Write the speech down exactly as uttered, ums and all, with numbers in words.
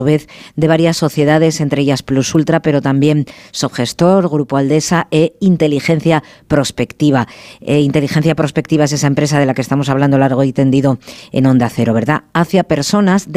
vez de varias sociedades, entre ellas Plus Ultra, pero también Soggestor, Grupo Aldesa e Inteligencia Prospectiva. Eh, Inteligencia Prospectiva es esa empresa de la que estamos hablando largo y tendido en Onda Cero, ¿verdad? Hacia personas de